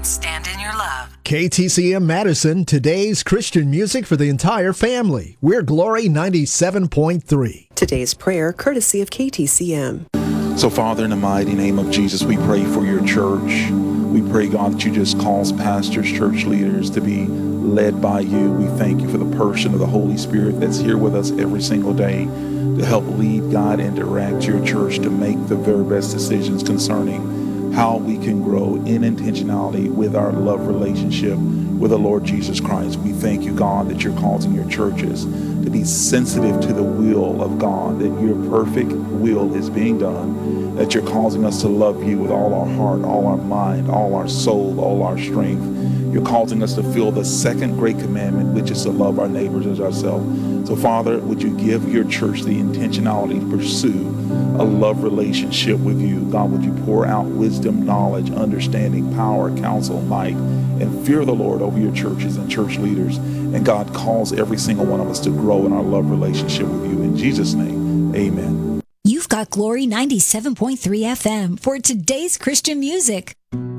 stand in your love. KTCM Madison, today's Christian music for the entire family. We're Glory 97.3. Today's prayer, courtesy of KTCM. So, Father, in the mighty name of Jesus, we pray for your church. We pray, God, that you just cause pastors, church leaders to be led by you. We thank you for the person of the Holy Spirit that's here with us every single day to help lead, guide, and direct your church to make the very best decisions concerning how we can grow in intentionality with our love relationship with the Lord Jesus Christ. We thank you, God, that you're causing your churches to be sensitive to the will of God, that your perfect will is being done, that you're causing us to love you with all our heart, all our mind, all our soul, all our strength. You're causing us to feel the second great commandment, which is to love our neighbors as ourselves. So, Father, would you give your church the intentionality to pursue a love relationship with you? God, would you pour out wisdom, knowledge, understanding, power, counsel, might, and fear of the Lord over your churches and church leaders. And God, calls every single one of us to grow in our love relationship with you. In Jesus' name, amen. You've got Glory 97.3 FM for today's Christian music.